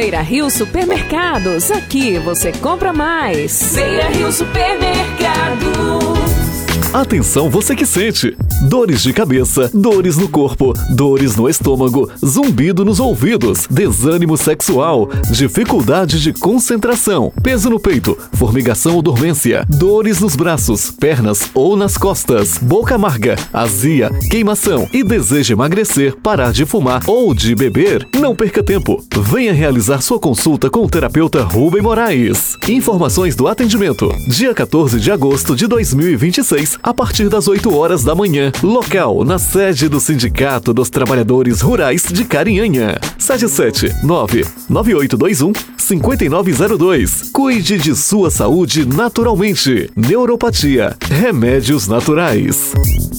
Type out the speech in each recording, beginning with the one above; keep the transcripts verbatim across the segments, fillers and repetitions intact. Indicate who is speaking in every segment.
Speaker 1: Beira Rio Supermercados, aqui você compra mais. Beira Rio Supermercados.
Speaker 2: Atenção você que sente dores de cabeça, dores no corpo, dores no estômago, zumbido nos ouvidos, desânimo sexual, dificuldade de concentração, peso no peito, formigação ou dormência, dores nos braços, pernas ou nas costas, boca amarga, azia, queimação e deseja emagrecer, parar de fumar ou de beber. Não perca tempo. Venha realizar sua consulta com o terapeuta Rubem Moraes. Informações do atendimento. Dia quatorze de agosto de dois mil e vinte e seis, a partir das oito horas da manhã. Local na sede do Sindicato dos Trabalhadores Rurais de Carinhanha. sete sete nove nove oito dois um cinco nove zero dois. Cuide de sua saúde naturalmente. Neuropatia. Remédios naturais.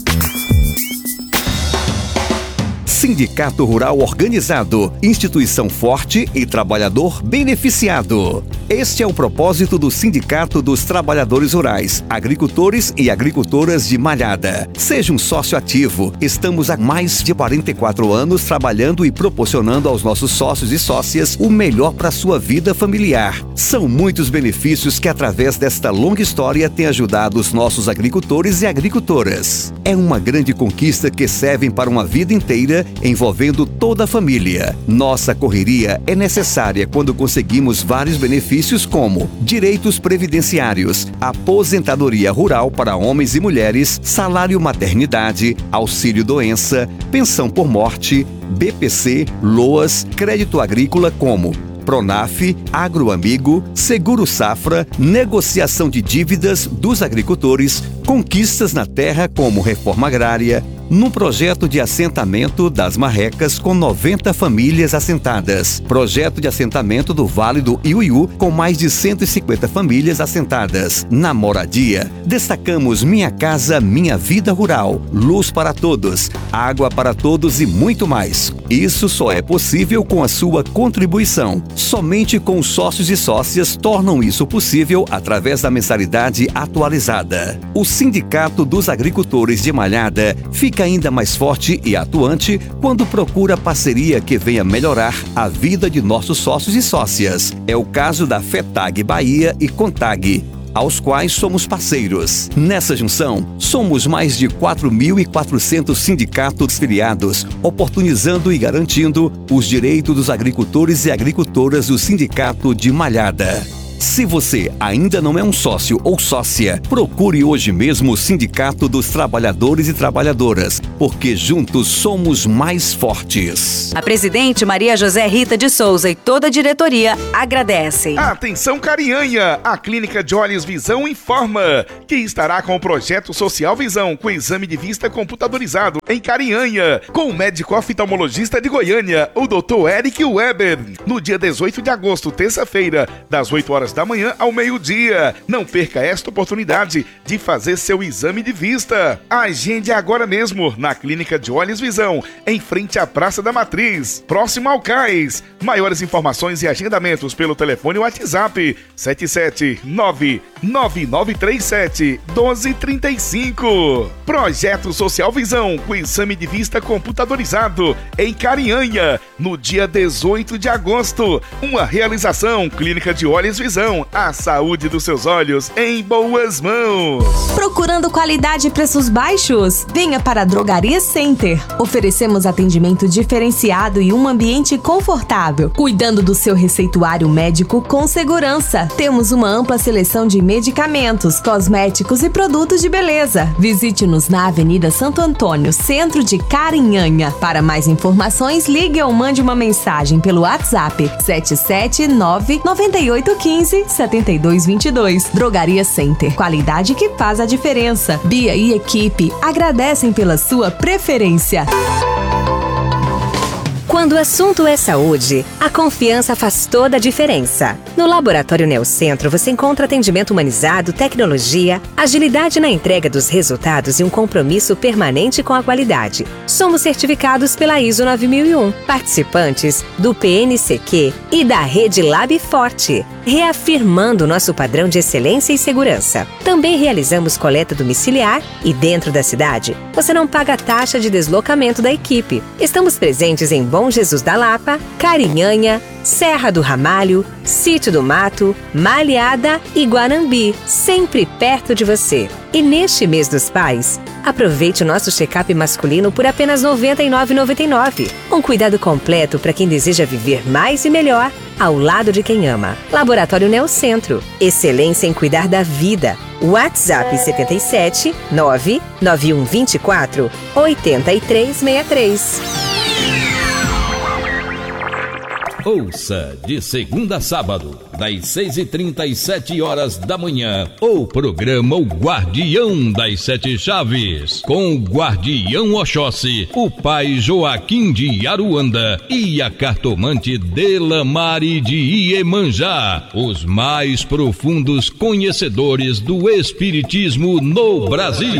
Speaker 3: Sindicato Rural Organizado, instituição forte e trabalhador beneficiado. Este é o propósito do Sindicato dos Trabalhadores Rurais, Agricultores e Agricultoras de Malhada. Seja um sócio ativo. Estamos há mais de quarenta e quatro anos trabalhando e proporcionando aos nossos sócios e sócias o melhor para a sua vida familiar. São muitos benefícios que, através desta longa história, têm ajudado os nossos agricultores e agricultoras. É uma grande conquista que serve para uma vida inteira, envolvendo toda a família. Nossa correria é necessária quando conseguimos vários benefícios como direitos previdenciários, aposentadoria rural para homens e mulheres, salário maternidade, auxílio doença, pensão por morte, B P C, LOAS, crédito agrícola como Pronaf, Agroamigo, Seguro Safra, negociação de dívidas dos agricultores, conquistas na terra como reforma agrária, num projeto de assentamento das Marrecas com noventa famílias assentadas, projeto de assentamento do Vale do Iuiú com mais de cento e cinquenta famílias assentadas. Na moradia, destacamos Minha Casa Minha Vida Rural, luz para todos, água para todos e muito mais. Isso só é possível com a sua contribuição. Somente com os sócios e sócias tornam isso possível através da mensalidade atualizada. O Sindicato dos Agricultores de Malhada fica ainda mais forte e atuante quando procura parceria que venha melhorar a vida de nossos sócios e sócias. É o caso da FETAG Bahia e CONTAG, aos quais somos parceiros. Nessa junção, somos mais de quatro mil e quatrocentos sindicatos filiados, oportunizando e garantindo os direitos dos agricultores e agricultoras do Sindicato de Malhada. Se você ainda não é um sócio ou sócia, procure hoje mesmo o Sindicato dos Trabalhadores e Trabalhadoras, porque juntos somos mais fortes.
Speaker 4: A presidente Maria José Rita de Souza e toda a diretoria agradecem.
Speaker 5: Atenção Carinhanha, a Clínica de Olhos Visão informa que estará com o projeto Social Visão, com exame de vista computadorizado em Carinhanha, com o médico oftalmologista de Goiânia, o doutor Eric Weber, no dia dezoito de agosto, terça-feira, das oito horas da manhã ao meio-dia. Não perca esta oportunidade de fazer seu exame de vista. Agende agora mesmo na Clínica de Olhos Visão, em frente à Praça da Matriz, próximo ao Cais. Maiores informações e agendamentos pelo telefone WhatsApp sete sete nove nove nove três sete um dois três cinco. Projeto Social Visão, com exame de vista computadorizado em Carinhanha, no dia dezoito de agosto. Uma realização Clínica de Olhos Visão, a saúde dos seus olhos em boas mãos.
Speaker 6: Procurando qualidade e preços baixos? Venha para a Drogaria Center. Oferecemos atendimento diferenciado e um ambiente confortável, cuidando do seu receituário médico com segurança. Temos uma ampla seleção de medicamentos, cosméticos e produtos de beleza. Visite-nos na Avenida Santo Antônio, centro de Carinhanha. Para mais informações, ligue ou mande uma mensagem pelo WhatsApp sete sete nove nove oito um cinco sete dois dois dois. Drogaria Center, qualidade que faz a diferença. Bia e equipe agradecem pela sua preferência.
Speaker 4: Quando o assunto é saúde, a confiança faz toda a diferença. No Laboratório Neocentro você encontra atendimento humanizado, tecnologia, agilidade na entrega dos resultados e um compromisso permanente com a qualidade. Somos certificados pela I S O nove mil e um, participantes do P N C Q e da Rede Lab Forte, reafirmando nosso padrão de excelência e segurança. Também realizamos coleta domiciliar e dentro da cidade você não paga a taxa de deslocamento da equipe. Estamos presentes em Bom Bom Jesus da Lapa, Carinhanha, Serra do Ramalho, Sítio do Mato, Malhada e Guanambi, sempre perto de você. E neste mês dos pais, aproveite o nosso check-up masculino por apenas noventa e nove reais e noventa e nove centavos. Um cuidado completo para quem deseja viver mais e melhor, ao lado de quem ama. Laboratório Neocentro, excelência em cuidar da vida. WhatsApp setenta e sete, nove nove um dois quatro, oito três seis três.
Speaker 7: Ouça de segunda a sábado, das seis e trinta e sete horas da manhã, o programa O Guardião das Sete Chaves, com o Guardião Oxóssi, o pai Joaquim de Aruanda e a cartomante Delamare de Iemanjá, os mais profundos conhecedores do espiritismo no Brasil.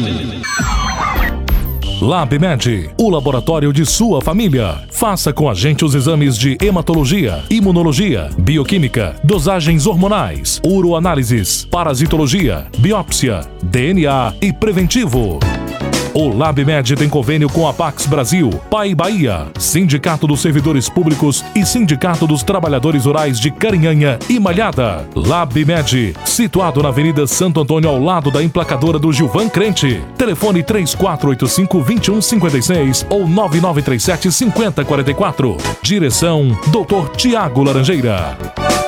Speaker 8: LabMed, o laboratório de sua família. Faça com a gente os exames de hematologia, imunologia, bioquímica, dosagens hormonais, uroanálises, parasitologia, biópsia, D N A e preventivo. O LabMed tem convênio com a Pax Brasil, Pai Bahia, Sindicato dos Servidores Públicos e Sindicato dos Trabalhadores Rurais de Carinhanha e Malhada. LabMed, situado na Avenida Santo Antônio, ao lado da emplacadora do Gilvan Crente. Telefone três quatro oito cinco, dois um cinco seis ou nove nove três sete, cinco zero quatro quatro. Direção doutor Tiago Laranjeira.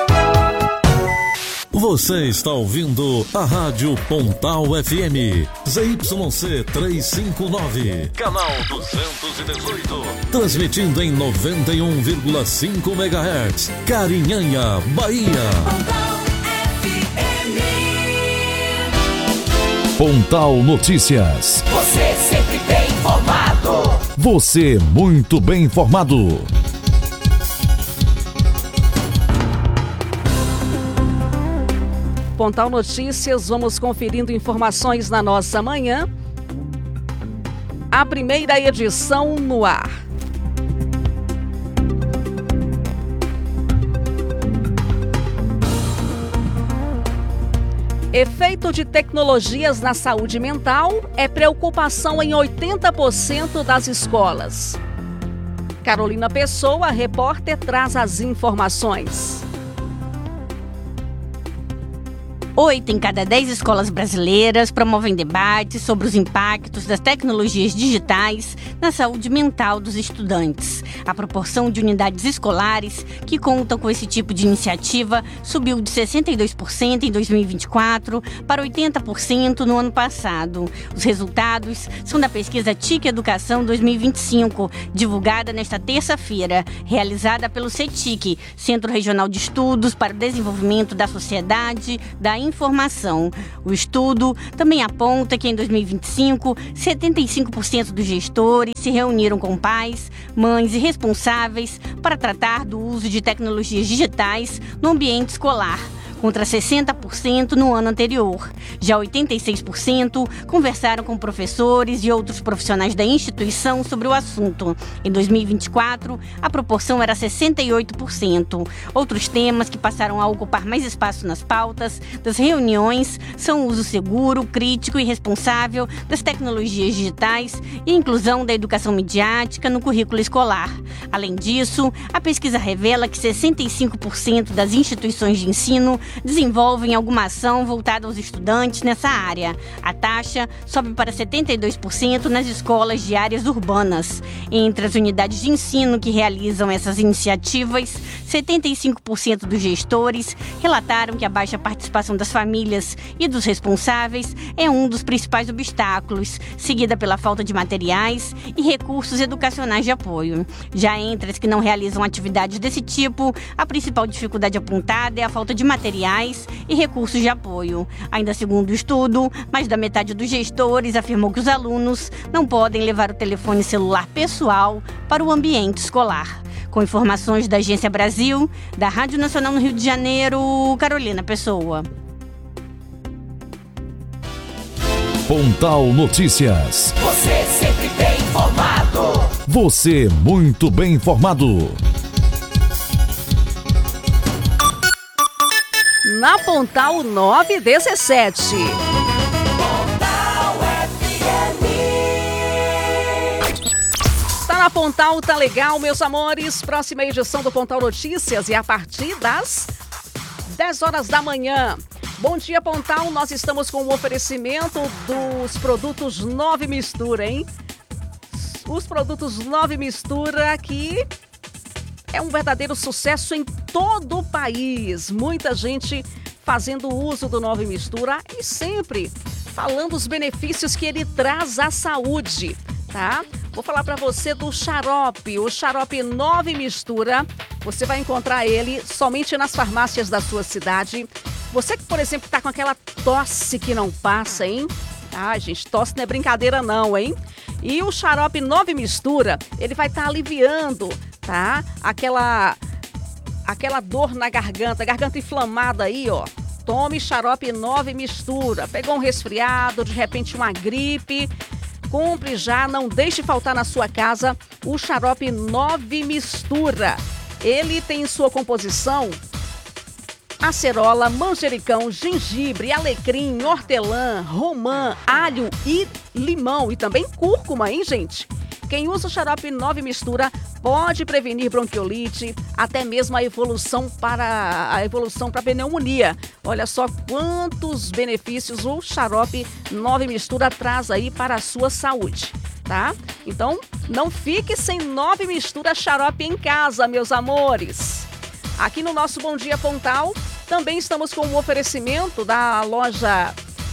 Speaker 9: Você está ouvindo a Rádio Pontal F M, Z Y C trezentos e cinquenta e nove, canal duzentos e dezoito, transmitindo em noventa e um vírgula cinco megahertz, Carinhanha, Bahia.
Speaker 10: Pontal F M.
Speaker 2: Pontal Notícias.
Speaker 10: Você sempre bem informado.
Speaker 2: Você muito bem informado.
Speaker 1: Pontal Notícias, vamos conferindo informações na nossa manhã. A primeira edição no ar. Efeito de tecnologias na saúde mental é preocupação em oitenta por cento das escolas. Carolina Pessoa, repórter, traz as informações.
Speaker 11: Oito em cada dez escolas brasileiras promovem debates sobre os impactos das tecnologias digitais na saúde mental dos estudantes. A proporção de unidades escolares que contam com esse tipo de iniciativa subiu de sessenta e dois por cento em dois mil e vinte e quatro para oitenta por cento no ano passado. Os resultados são da pesquisa T I C Educação dois mil e vinte e cinco, divulgada nesta terça-feira, realizada pelo CETIC, Centro Regional de Estudos para o Desenvolvimento da Sociedade, da Informação. O estudo também aponta que em dois mil e vinte e cinco, setenta e cinco por cento dos gestores se reuniram com pais, mães e responsáveis para tratar do uso de tecnologias digitais no ambiente escolar, contra sessenta por cento no ano anterior. Já oitenta e seis por cento conversaram com professores e outros profissionais da instituição sobre o assunto. Em dois mil e vinte e quatro, a proporção era sessenta e oito por cento. Outros temas que passaram a ocupar mais espaço nas pautas das reuniões são o uso seguro, crítico e responsável das tecnologias digitais e a inclusão da educação midiática no currículo escolar. Além disso, a pesquisa revela que sessenta e cinco por cento das instituições de ensino desenvolvem alguma ação voltada aos estudantes nessa área. A taxa sobe para setenta e dois por cento nas escolas de áreas urbanas. Entre as unidades de ensino que realizam essas iniciativas, setenta e cinco por cento dos gestores relataram que a baixa participação das famílias e dos responsáveis é um dos principais obstáculos, seguida pela falta de materiais e recursos educacionais de apoio. Já entre as que não realizam atividades desse tipo, a principal dificuldade apontada é a falta de materiais e recursos de apoio. Ainda segundo o estudo, mais da metade dos gestores afirmou que os alunos não podem levar o telefone celular pessoal para o ambiente escolar. Com informações da Agência Brasil, da Rádio Nacional no Rio de Janeiro, Carolina Pessoa.
Speaker 2: Pontal Notícias.
Speaker 10: Você sempre bem informado.
Speaker 2: Você muito bem informado.
Speaker 1: Na Pontal nove dezessete.
Speaker 10: Pontal F M.
Speaker 1: Está na dia, Pontal tá legal, meus amores. Próxima edição do Pontal Notícias e a partir das dez horas da manhã. Bom dia, Pontal. Nós estamos com o oferecimento dos produtos Nove Mistura, hein? Os produtos Nove Mistura aqui é um verdadeiro sucesso em todo o país. Muita gente fazendo uso do Nove Mistura e sempre falando os benefícios que ele traz à saúde, tá? Vou falar para você do xarope, o xarope Nove Mistura. Você vai encontrar ele somente nas farmácias da sua cidade. Você que, por exemplo, está com aquela tosse que não passa, hein? Ah, gente, tosse não é brincadeira não, hein? E o xarope Nove Mistura, ele vai estar tá aliviando, tá? Aquela, aquela dor na garganta, garganta inflamada aí, ó. Tome xarope Nove Mistura. Pegou um resfriado, de repente uma gripe, compre já, não deixe faltar na sua casa o xarope Nove Mistura. Ele tem em sua composição acerola, manjericão, gengibre, alecrim, hortelã, romã, alho e limão. E também cúrcuma, hein, gente? Quem usa o xarope Nove Mistura pode prevenir bronquiolite, até mesmo a evolução para a evolução para pneumonia. Olha só quantos benefícios o xarope Nove Mistura traz aí para a sua saúde, tá? Então, não fique sem Nove Mistura xarope em casa, meus amores. Aqui no nosso Bom Dia Pontal, também estamos com o oferecimento da loja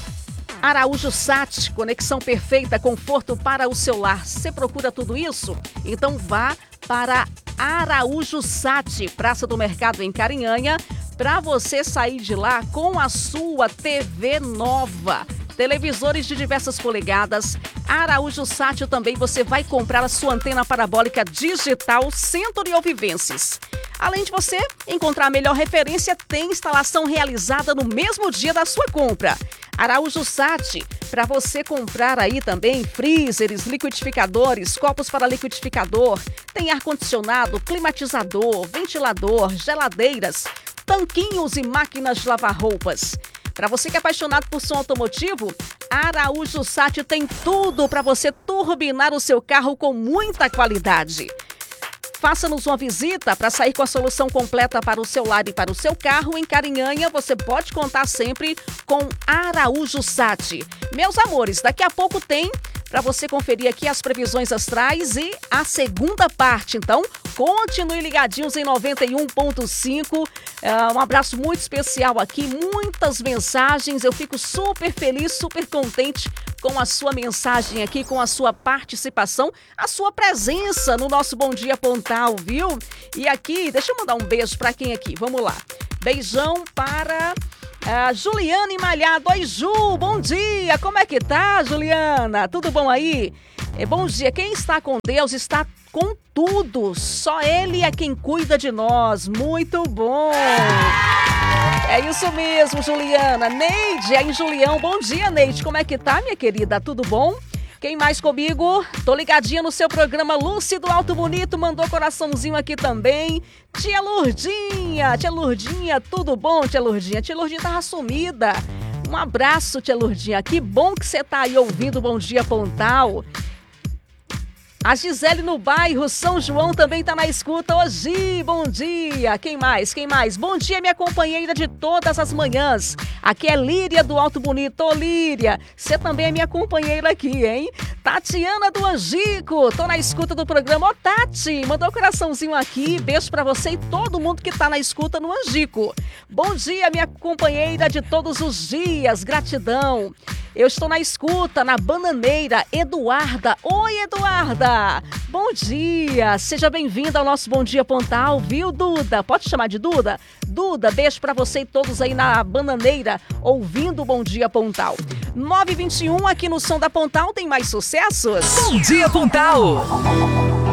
Speaker 1: Araújo Sat, conexão perfeita, conforto para o seu lar. Você procura tudo isso? Então vá para Araújo Sat, Praça do Mercado em Carinhanha, para você sair de lá com a sua T V nova. Televisores de diversas polegadas. Araújo Sat também você vai comprar a sua antena parabólica digital Century ou Vivences. Além de você encontrar a melhor referência, tem instalação realizada no mesmo dia da sua compra. Araújo Sat, para você comprar aí também freezers, liquidificadores, copos para liquidificador, tem ar-condicionado, climatizador, ventilador, geladeiras, tanquinhos e máquinas de lavar roupas. Para você que é apaixonado por som automotivo, Araújo Sat tem tudo para você turbinar o seu carro com muita qualidade. Faça-nos uma visita para sair com a solução completa para o seu lar e para o seu carro. Em Carinhanha, você pode contar sempre com Araújo Sat. Meus amores, daqui a pouco tem para você conferir aqui as previsões astrais e a segunda parte. Então, continue ligadinhos em noventa e um ponto cinco. Uh, um abraço muito especial aqui, muitas mensagens. Eu fico super feliz, super contente com a sua mensagem aqui, com a sua participação, a sua presença no nosso Bom Dia Pontal, viu? E aqui, deixa eu mandar um beijo para quem aqui? Vamos lá. Beijão para uh, Juliane Malhado. Oi, Ju, bom dia. Como é que tá, Juliana? Tudo bom aí? É, bom dia. Quem está com Deus está com tudo. Só Ele é quem cuida de nós. Muito bom. É isso mesmo, Juliana. Neide, aí Julião. Bom dia, Neide. Como é que tá, minha querida? Tudo bom? Quem mais comigo? Tô ligadinha no seu programa. Lúcido Alto Bonito mandou coraçãozinho aqui também. Tia Lurdinha, tia Lurdinha, tudo bom, tia Lurdinha? Tia Lurdinha tava sumida. Um abraço, tia Lurdinha. Que bom que você tá aí ouvindo o Bom Dia Pontal. A Gisele no bairro São João também tá na escuta. Ô Gi, bom dia. Quem mais? Quem mais? Bom dia, minha companheira de todas as manhãs. Aqui é Líria do Alto Bonito. Ô Líria, você também é minha companheira aqui, hein? Tatiana do Angico, tô na escuta do programa. Ô Tati, mandou um coraçãozinho aqui. Beijo pra você e todo mundo que tá na escuta no Angico. Bom dia, minha companheira de todos os dias. Gratidão. Eu estou na escuta, na Bananeira, Eduarda. Oi, Eduarda! Bom dia! Seja bem-vinda ao nosso Bom Dia Pontal, viu, Duda? Pode chamar de Duda? Duda, beijo pra você e todos aí na Bananeira, ouvindo o Bom Dia Pontal. nove e vinte e um, aqui no Som da Pontal, tem mais sucessos?
Speaker 12: Bom Dia Pontal!